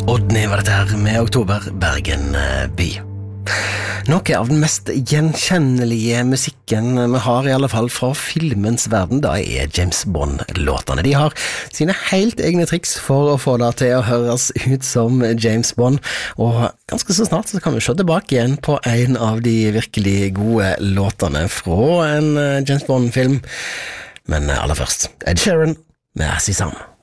Odny var dette her med Oktober, Bergen by. Noe av den mest gjenkjennelige musikken vi har, i alle fall fra filmens verden, da er James Bond-låtene. De har sine helt egne triks for å få det til å høres ut som James Bond, og ganske så snart så kan vi se tilbake igjen på en av de virkelig gode låtene fra en James Bond-film. Men aller først, Ed Sheeran med As He Sam.